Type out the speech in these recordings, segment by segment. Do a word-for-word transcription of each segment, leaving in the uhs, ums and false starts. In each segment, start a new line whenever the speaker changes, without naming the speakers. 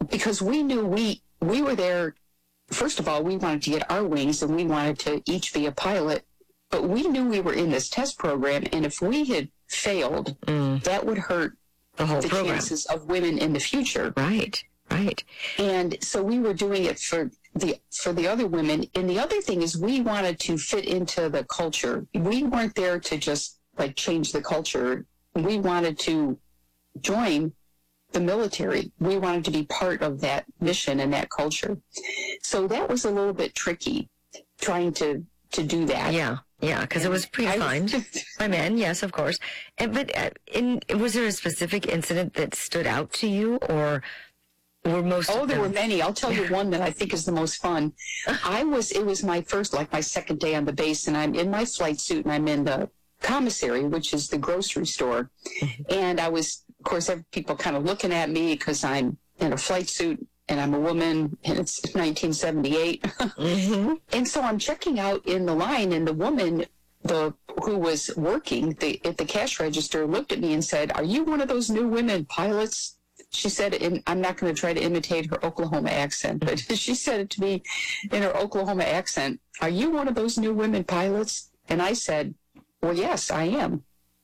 because we knew we, we were there. First of all, we wanted to get our wings and we wanted to each be a pilot, but we knew we were in this test program. And if we had failed, mm. that would hurt
the whole
the
program.
chances of women in the future.
Right, right.
And so we were doing it for the for the other women. And the other thing is we wanted to fit into the culture. We weren't there to just like change the culture. We wanted to join the military. We wanted to be part of that mission and that culture. So that was a little bit tricky trying to, to do that.
Yeah. Yeah, because it was predefined by men, yes, of course. And, but uh, in, was there a specific incident that stood out to you, or were most
Oh,
of
there
them?
were many. I'll tell you one that I think is the most fun. I was, it was my first, like my second day on the base, and I'm in my flight suit, and I'm in the commissary, which is the grocery store. And I was, of course, people kind of looking at me because I'm in a flight suit, and I'm a woman, and it's nineteen seventy-eight. Mm-hmm. And so I'm checking out in the line, and the woman the who was working the, at the cash register looked at me and said, "Are you one of those new women pilots?" She said, and I'm not going to try to imitate her Oklahoma accent, but she said it to me in her Oklahoma accent, "Are you one of those new women pilots?" And I said, "Well, yes, I am."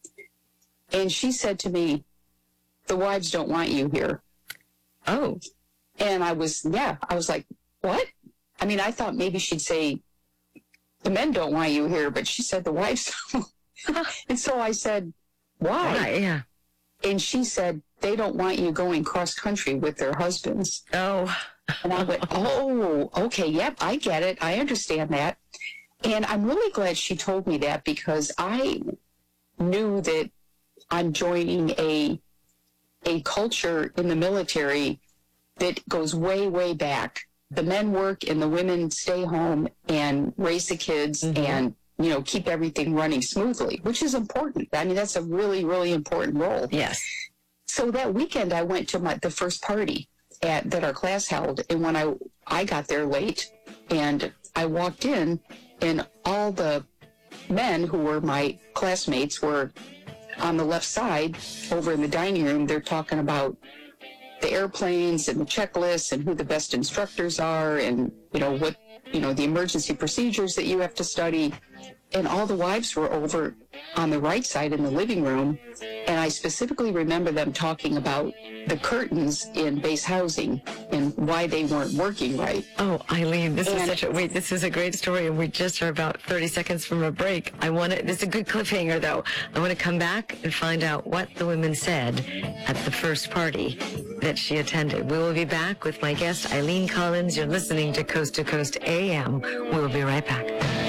And she said to me, "The wives don't want you here."
Oh.
And I was, yeah, I was like, what? I mean, I thought maybe she'd say, "The men don't want you here," but she said the wives don't. And so I said, why?
Right, yeah.
And she said, "They don't want you going cross country with their husbands."
Oh.
And I went, oh, okay, yep, I get it. I understand that. And I'm really glad she told me that, because I knew that I'm joining a a culture in the military that goes way, way back. The men work and the women stay home and raise the kids mm-hmm. and, you know, keep everything running smoothly, which is important. I mean, that's a really, really important role.
Yes.
So that weekend I went to my, the first party at, that our class held. And when I, I got there late and I walked in, and all the men who were my classmates were on the left side over in the dining room. They're talking about the airplanes and the checklists and who the best instructors are, and, you know, what, you know, the emergency procedures that you have to study. And all the wives were over on the right side in the living room. And I specifically remember them talking about the curtains in base housing and why they weren't working right.
Oh, Eileen, this
and,
is such a, wait, this is a great story. And we just are about thirty seconds from a break. I want to, this is a good cliffhanger though. I want to come back and find out what the women said at the first party that she attended. We will be back with my guest, Eileen Collins. You're listening to Coast to Coast A M. We will be right back.